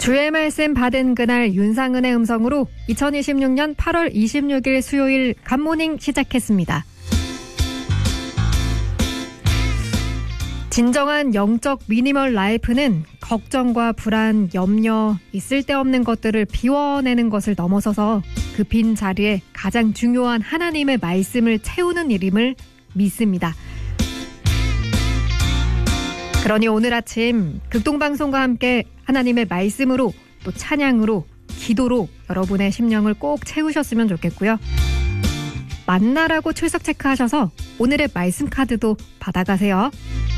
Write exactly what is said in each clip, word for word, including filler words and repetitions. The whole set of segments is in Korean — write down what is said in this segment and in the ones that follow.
주의 말씀 받은 그날 윤상은의 음성으로 이천이십육 년 팔월 이십육일 수요일 굿모닝 시작했습니다. 진정한 영적 미니멀 라이프는 걱정과 불안, 염려, 이 쓸데없는 것들을 비워내는 것을 넘어서서 그 빈 자리에 가장 중요한 하나님의 말씀을 채우는 일임을 믿습니다. 그러니 오늘 아침 극동방송과 함께 하나님의 말씀으로 또 찬양으로 기도로 여러분의 심령을 꼭 채우셨으면 좋겠고요. 만나라고 출석 체크하셔서 오늘의 말씀 카드도 받아가세요.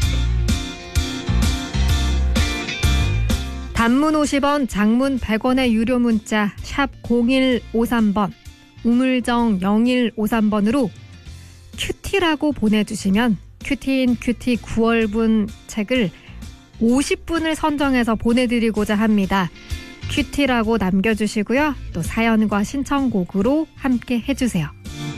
단문 오십 원, 장문 백 원의 유료 문자 샵 공일오삼 번, 우물정 영일오삼 번으로 큐티라고 보내주시면 큐티인 큐티 구월분 책을 오십 분을 선정해서 보내드리고자 합니다. 큐티라고 남겨주시고요. 또 사연과 신청곡으로 함께 해주세요.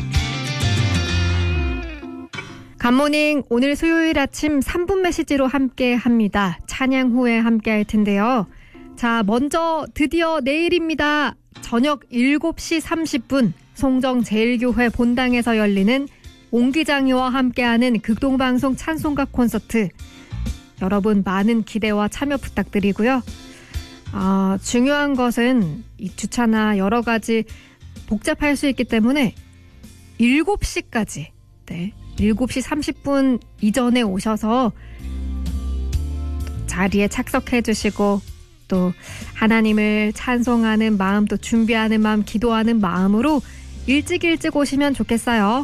굿모닝 오늘 수요일 아침 삼 분 메시지로 함께 합니다. 찬양 후에 함께 할 텐데요. 자, 먼저 드디어 내일입니다. 저녁 일곱 시 삼십 분 송정제일교회 본당에서 열리는 옹기장이와 함께하는 극동방송 찬송가 콘서트. 여러분 많은 기대와 참여 부탁드리고요. 아, 중요한 것은 이 주차나 여러 가지 복잡할 수 있기 때문에 일곱 시까지 네, 일곱 시 삼십 분 이전에 오셔서 자리에 착석해 주시고 또 하나님을 찬송하는 마음, 또 준비하는 마음, 기도하는 마음으로 일찍 일찍 오시면 좋겠어요.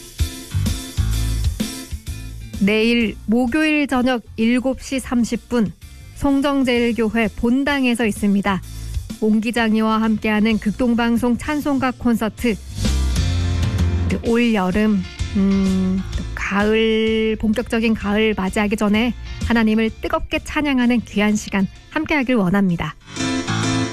내일 목요일 저녁 일곱 시 삼십 분 송정제일교회 본당에서 있습니다. 옹기장이와 함께하는 극동방송 찬송가 콘서트. 올 여름 음, 또 가을, 본격적인 가을 맞이하기 전에 하나님을 뜨겁게 찬양하는 귀한 시간 함께하길 원합니다.